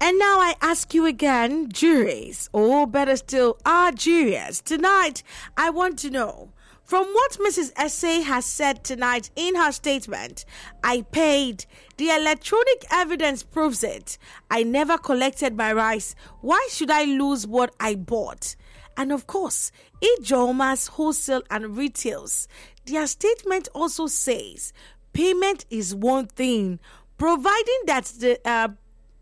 And now I ask you again, juries, or better still, our jurors. Tonight, I want to know, from what Mrs. Essay has said tonight in her statement, I paid. The electronic evidence proves it. I never collected my rice. Why should I lose what I bought? And of course, Ijeoma's wholesale and retails. Their statement also says, payment is one thing, providing that the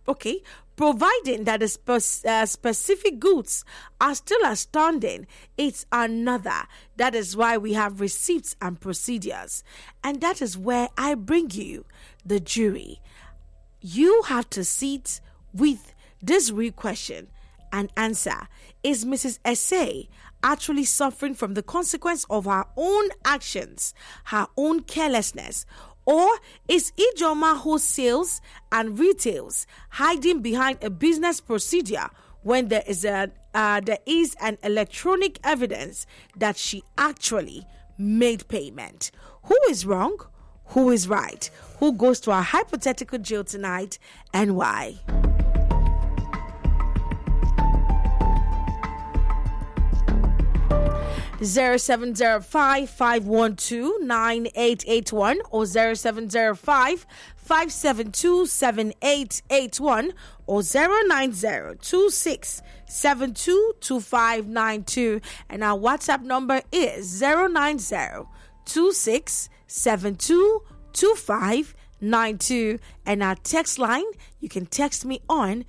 specific goods are still outstanding, it's another. That is why we have receipts and procedures. And that is where I bring you the jury. You have to sit with this real question and answer. Is Mrs. Essay actually suffering from the consequence of her own actions, her own carelessness? Or is Ijeoma wholesales and retails hiding behind a business procedure when there is an electronic evidence that she actually made payment? Who is wrong? Who is right? Who goes to our hypothetical jail tonight and why? 0705-512-9881 or 0705-572-7881 or 090-2672-2592. And our WhatsApp number is 090-2672-2592. And our text line, you can text me on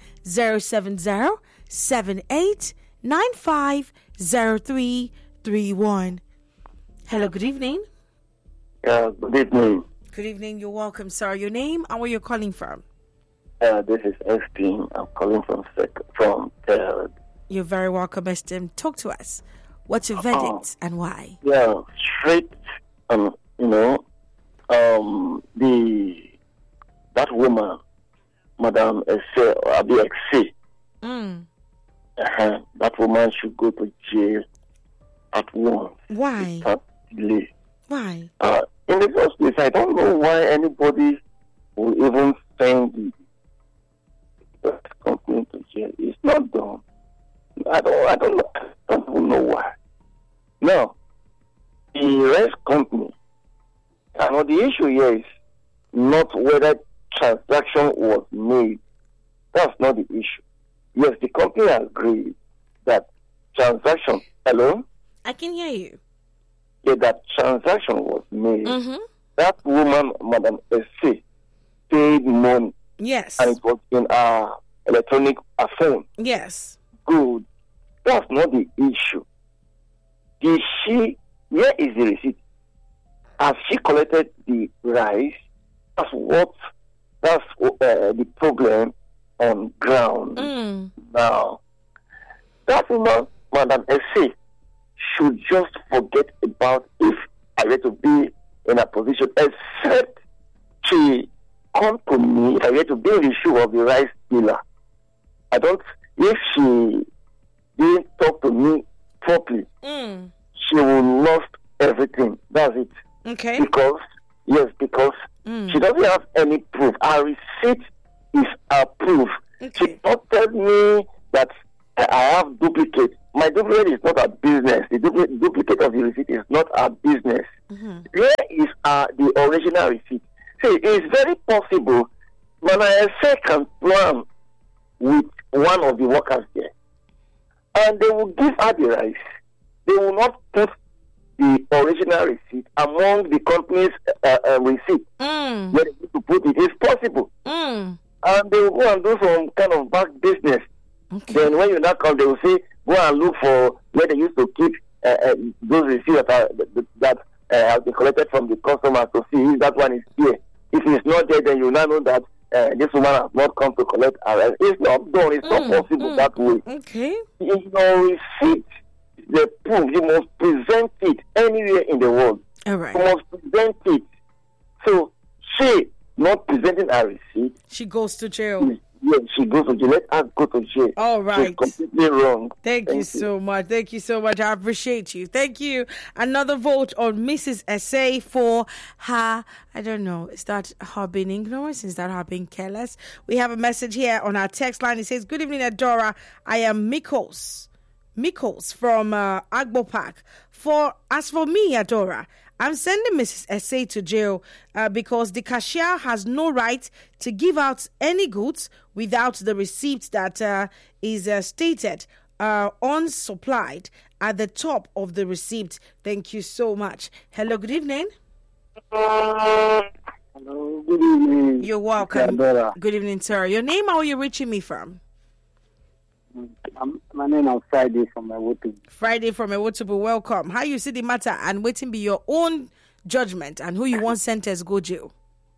070-7895-0331. Hello, good evening. Good evening. Good evening, you're welcome, sir. Your name and where you're calling from? This is Esteem. I'm calling from You're very welcome, Esteem. Talk to us. What's your verdict and why? Yeah, straight, that woman, Madam Essay, or ABXC, that woman should go to jail at once. Why? Why? In the first place, I don't know why anybody will even send the company to jail. It's not done. I don't know why. Now, the rice company, the issue here is not whether transaction was made. That's not the issue. Yes, the company agreed that transaction. Hello? I can hear you. Yeah, that transaction was made. Mm-hmm. That woman, Madam Essay, paid money. Yes. And it was in our electronic phone. Yes. Good. That's not the issue. Where is the receipt? Has she collected the rice? That's the problem on ground. Now, that woman, Madam Essay, should just forget about if I were to be in a position, except she come to me, I were to be in the shoe of the rice dealer. If she didn't talk to me properly, she will lost everything. That's it. Okay. Because she doesn't have any proof. Her receipt is a proof. Okay. She don't tell me that I have duplicate. My duplicate is not a business. The duplicate of the receipt is not a business. Mm-hmm. Where is the original receipt? See, it's very possible when I say can plan with one of the workers there, and they will give her the rice. They will not put the original receipt among the company's receipt. Where they need to put it. It's possible. And they will go and do some kind of back business. Okay. Then when you now come, they will say, go and look for where they used to keep those receipts that have been collected from the customers to see if that one is here. If it's not there, then you now know that this woman has not come to collect her. It's not done. It's not possible that way. Okay. In your receipt, the proof, you must present it anywhere in the world. All right. You must present it. So, she not presenting her receipt. She goes to jail. Yes, she goes to jail. Let her go to jail. All right. She's completely wrong. Thank you so much. Thank you so much. I appreciate you. Thank you. Another vote on Mrs. Essay for her, I don't know, is that her being ignorant? Is that her being careless? We have a message here on our text line. It says, good evening, Adora. I am Mikos from Agbo Park. As for me, Adora, I'm sending Mrs. Essay to jail because the cashier has no right to give out any goods without the receipt that is stated unsupplied at the top of the receipt. Thank you so much. Hello, good evening. Hello, good evening. You're welcome. Good evening, sir. Your name, how are you reaching me from? My name is Friday from Ewotubu. Friday from Ewotubu, welcome. How you see the matter and waiting be your own judgment and who you want sentence go jail?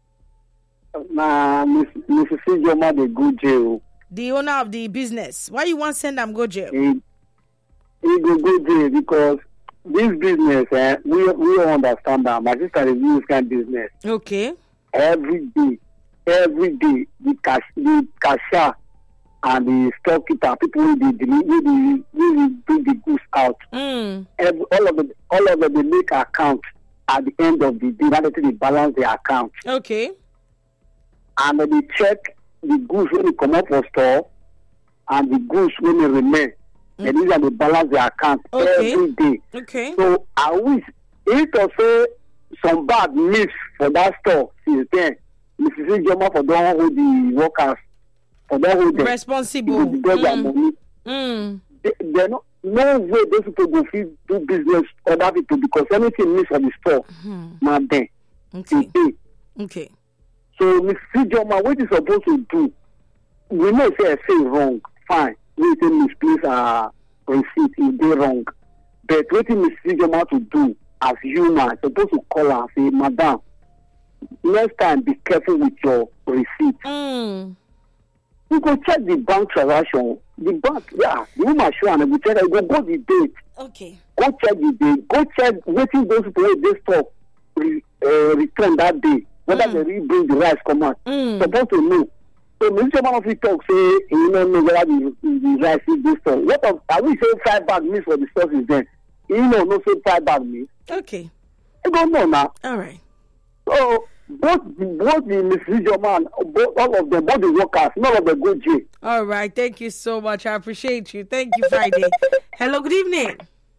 Mrs. Ijoma, they go jail. The owner of the business. Why you want send them go jail? He go jail because this business, we don't understand that. My sister is doing this kind of business. Okay. Every day, the cashier and the storekeeper, people will bring the goods out. All of them, they make account at the end of the day. Now they balance their account. Okay. And they check the goods when they come up for store and the goods when they remain. And these are the balance their account every day. Okay. So I wish it also some bad miss for that store since then. Mrs. Ijoma for don't hold the workers. Responsible. They're no way those people go do business other people because anything miss on the store, not there. Okay. So Mrs. Ijoma, what is supposed to do? We know say wrong, fine. We say misplace receipt if they wrong. But what is Mrs. Ijoma to do as human? Supposed to call her and say, Madam, next time be careful with your receipt. You go check the bank transaction. The bank, the woman show and you check. Go the date. Okay. Go check the date. Go check waiting those people they stop return that day. Whether they really bring the rice come out. Supposed to know. So Mr. Manafi talk say you don't know whether the rice is this store. What of I will say 5 bag miss for the stores is then. You know no say 5 bag miss. Okay. I don't know now. All right. So both the Mrs. Ijoma, all of them, both the workers, none of them go jail. All right, thank you so much. I appreciate you. Thank you, Friday. Hello, good evening.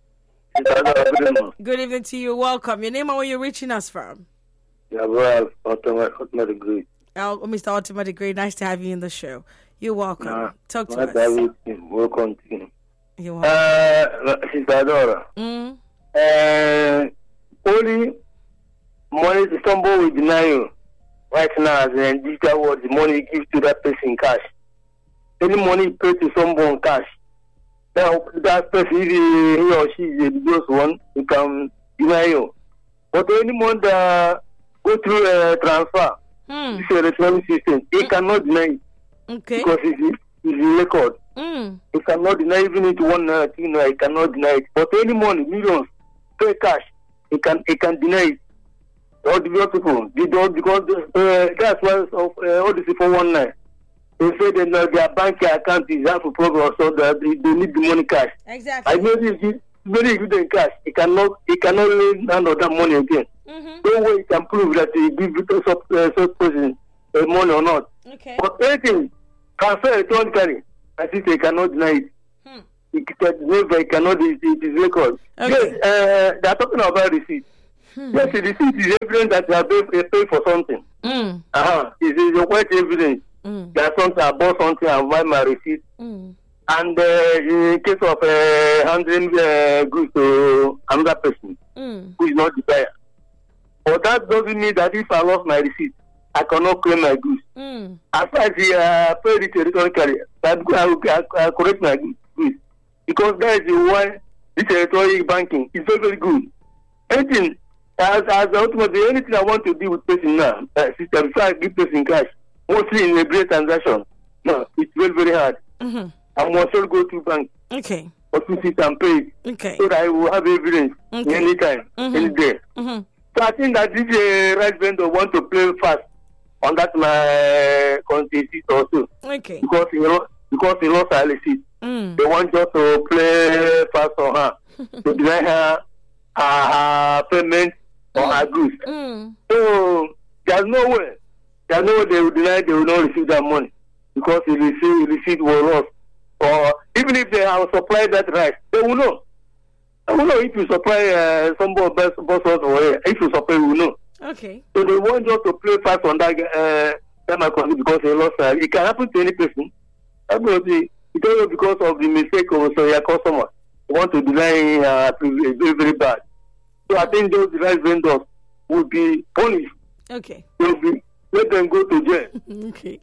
Good evening to you. Welcome. Your name and where you're reaching us from? Yeah, well, Ultimate Great. Oh, Mr. Ultimate Great, nice to have you in the show. You're welcome. Talk to us. Welcome to you. You're welcome. Sister Adora. Only money to somebody will deny you right now as in digital world, the money you give to that person cash. Any money you pay to someone cash. Now that person, if he or she is a just one, you can deny you. But any money that go through a transfer, this is a electronic system, he cannot deny it. Okay. Because it's a record. He cannot deny even if 1 naira, 2 naira, he cannot deny it. But any money, millions, pay cash, he can deny it. All the people, they don't, because that's why all this is for 1 night. They say that their bank account is half a problem, so that they need the money cash. Exactly. I know it's very good in cash. He cannot lend handle that money again. No way he can prove that he give such person money or not. Okay. But anything, transfer electronically, I think they cannot deny it. He cannot, it is record. Okay. Yes, they are talking about receipt. Yes, the receipt is evidence that you have paid for something. It is quite evidence that something I bought something and buy my receipt. And in case of handling goods to another person who is not the buyer. But that doesn't mean that if I lost my receipt, I cannot claim my goods. As far as I paid it electronically, I will correct my goods. Because that is why this electronic banking is very, very good. Anything, as ultimately, anything I want to do with person now, system, before I give person cash, mostly in a great transaction, no, it's very, very hard. I must all go to bank. Okay. Or to sit and pay. Okay. So that I will have evidence anytime, any day. So I think that this right vendor want to play fast on that my content also. Okay. Because he lost her receipt. They want just to play fast on her to deny her payment or her goods. So there's no way they will deny they will not receive that money because the receipt was lost. Or even if they have supplied that rice, they will know. I will know if you supply some bus or if you supply, we will know. Okay. So they want just to play fast on that because they lost her. It can happen to any person. Because of the mistake of your customer. They want to deny very, very bad. So I think those rice vendors will be punished. Okay. Let them go to jail. Okay.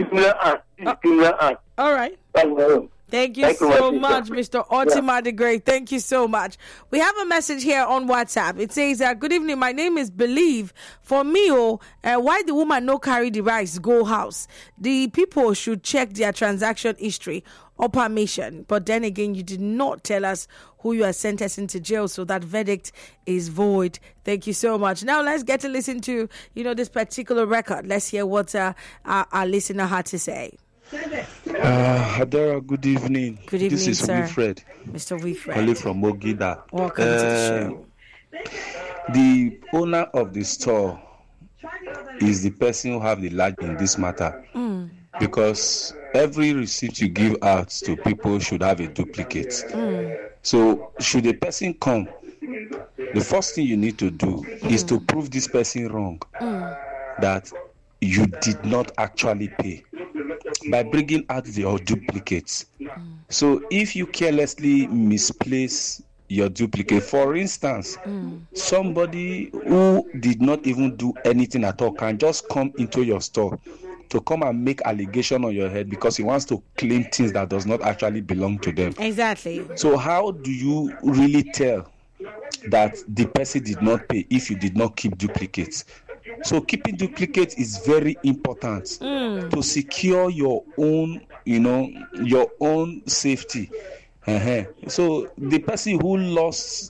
Similar act. All right. Thank you so much, Mr. Otima the Great. Thank you so much. We have a message here on WhatsApp. It says, good evening. My name is Believe. For me, why the woman no carry the rice go house? The people should check their transaction history or permission. But then again, you did not tell us who you are sentencing to jail, so that verdict is void. Thank you so much. Now let's get to listen to, this particular record. Let's hear what our listener had to say. Adara, good evening. Good evening, This is sir. Wilfred. Mr. Wilfred. Calling from Mogida. Welcome to the show. The owner of the store is the person who have the large in this matter. Because every receipt you give out to people should have a duplicate. So should a person come, the first thing you need to do is to prove this person wrong, that you did not actually pay, by bringing out your duplicates. So if you carelessly misplace your duplicate, for instance, somebody who did not even do anything at all can just come into your store to come and make allegation on your head because he wants to claim things that does not actually belong to them. Exactly. So how do you really tell that the person did not pay if you did not keep duplicates? So keeping duplicates is very important to secure your own, your own safety. So the person who lost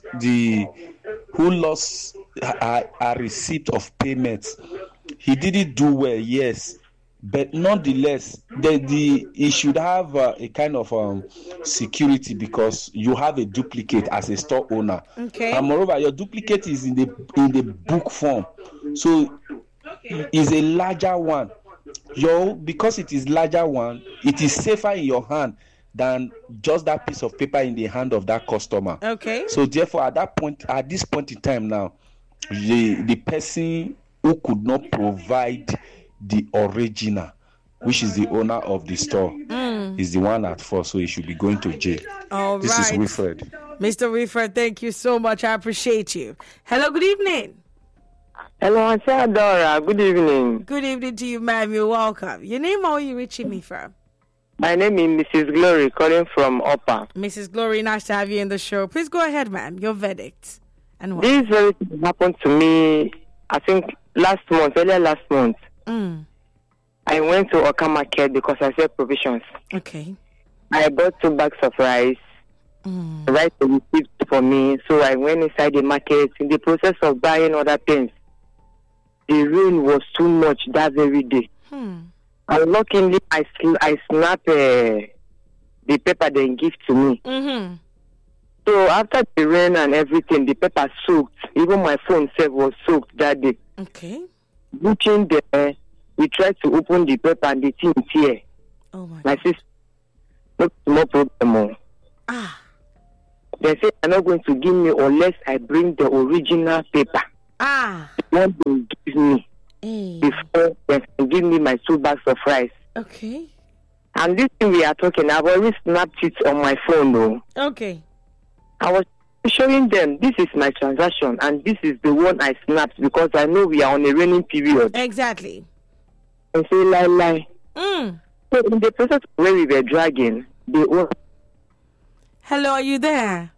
a receipt of payment, he didn't do well, yes, but nonetheless, he should have a kind of security because you have a duplicate as a store owner. Okay. And moreover, your duplicate is in the book form, so it's a larger one. Because it is larger one, it is safer in your hand than just that piece of paper in the hand of that customer. Okay. So therefore, at this point in time now, the person who could not provide the original, which is the owner of the store, is the one at fault, so he should be going to jail. All This right. is Wilfred. Mr. Wilfred, thank you so much. I appreciate you. Hello, good evening. Hello, Auntie Adora. Good evening. Good evening to you, ma'am. You're welcome. Your name, or are you reaching me from? My name is Mrs. Glory, calling from Upper. Mrs. Glory, nice to have you in the show. Please go ahead, ma'am. Your verdict. And what? This very thing happened to me, I think, earlier last month. I went to Oka Market because I sell provisions. Okay. I bought 2 bags of rice. Rice was received for me, so I went inside the market. In the process of buying other things, the rain was too much that very day. And luckily, I snapped the paper they give to me. So after the rain and everything, the paper soaked. Even my phone self was soaked that day. Okay. Reaching there, we tried to open the paper and the thing is here. Oh my My God. sister, no more problem. They say they're not going to give me unless I bring the original paper. What they give me before they can give me my 2 bags of rice. Okay. And this thing we are talking, I've already snapped it on my phone though. Okay. I was showing them this is my transaction and this is the one I snapped because I know we are on a raining period. Exactly. And say lie. So in the process where we were dragging, they all. Hello, are you there?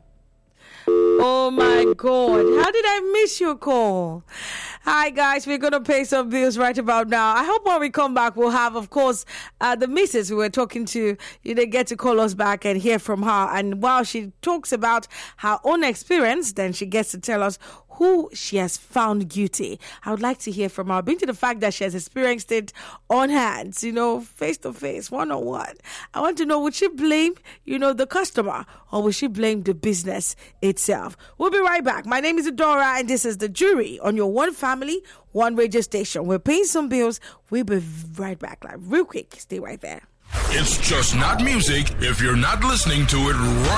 Oh my God. How did I miss your call? Hi guys, we're going to pay some bills right about now. I hope when we come back we'll have, of course, the missus we were talking to, get to call us back and hear from her. And while she talks about her own experience, then she gets to tell us who she has found guilty. I would like to hear from her, being to the fact that she has experienced it on hands, face to face, one-on-one. I want to know, would she blame, the customer, or would she blame the business itself? We'll be right back. My name is Adora, and this is The Jury on your One Family, One Radio station. We're paying some bills. We'll be right back, real quick. Stay right there. It's just not music if you're not listening to it right